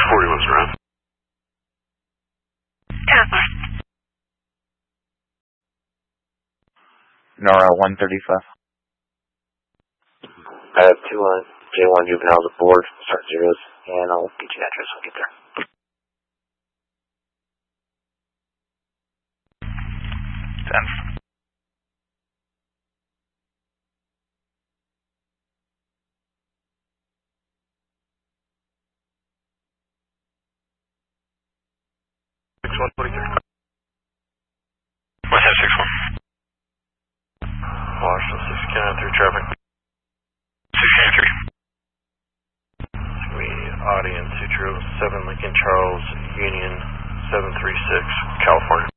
640 was around. Nora 135. I have 2 J1 juveniles aboard, start zeros, and I'll get you the address when I get there. 10. What's that 6-1? Washington 6 Canada 3 traffic. 6 Canada 3. We audience 207 Lincoln Charles Union 736 California.